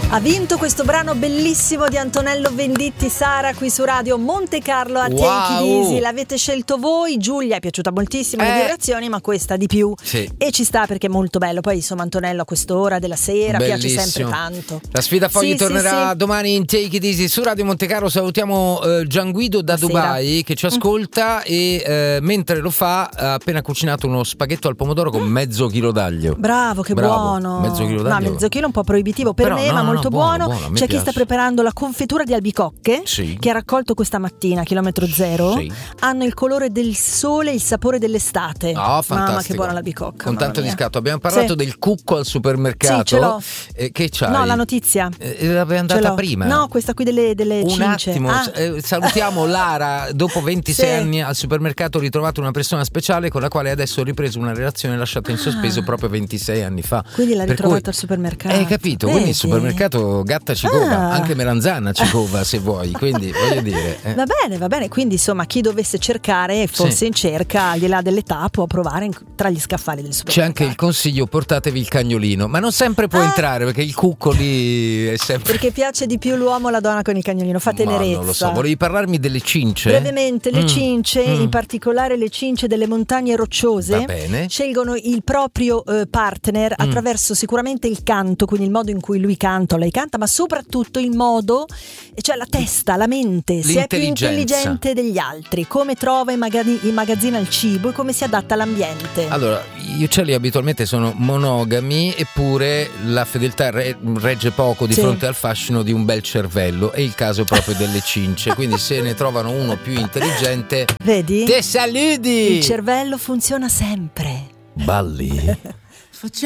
Ha vinto questo brano bellissimo di Antonello Venditti, Sara, qui su Radio Monte Carlo a Take It Easy. L'avete scelto voi, Giulia è piaciuta moltissimo le vibrazioni, ma questa di più. Sì. E ci sta perché è molto bello. Poi insomma Antonello a quest'ora della sera bellissimo. piace sempre tanto. La sfida Fogli tornerà sì. domani in Take It Easy su Radio Monte Carlo. Salutiamo Gian Guido da Dubai che ci ascolta e mentre lo fa ha appena cucinato uno spaghetto al pomodoro con mezzo chilo d'aglio. Bravo, che buono. Mezzo chilo d'aglio. No, mezzo chilo è un po' proibitivo per me, ma molto buono. C'è chi sta preparando la confettura di albicocche che ha raccolto questa mattina, chilometro zero. Sì. Hanno il colore del sole e il sapore dell'estate. Oh, fantastico. Mamma, che buona l'albicocca. Con tanto di scatto. Abbiamo parlato del cucco al supermercato. Sì, ce l'ho. Che c'hai? No, la notizia. L'avevi andata prima. No, questa qui delle un cince. Attimo. Salutiamo Lara. Dopo 26 anni al supermercato ho ritrovato una persona speciale con la quale adesso ho ripreso una relazione lasciata in sospeso proprio 26 anni fa. Quindi l'ha ritrovato al supermercato. Hai capito? Quindi il supermercato gatta ci cova, anche melanzana ci cova se vuoi, quindi voglio dire. Va bene, quindi insomma chi dovesse cercare, forse in cerca, al di là dell'età, può provare tra gli scaffali del supermercato. C'è anche il consiglio, portatevi il cagnolino, ma non sempre può entrare perché il cucco lì è sempre... Perché piace di più l'uomo o la donna con il cagnolino, fa tenerezza. Non lo so, volevi parlarmi delle cince? Brevemente, le cince, in particolare le cince delle montagne rocciose, scelgono il proprio partner attraverso sicuramente il canto, quindi il modo in cui lui canta o lei canta, ma soprattutto il modo, cioè la testa, la mente, se è più intelligente degli altri, come trova immagazzina il cibo e come si adatta all'ambiente. Allora, gli uccelli abitualmente sono monogami, eppure la fedeltà regge poco di fronte al fascino di un bel cervello. È il caso proprio delle cince, quindi se ne trovano uno più intelligente, vedi? Te saluti! Il cervello funziona sempre. Balli.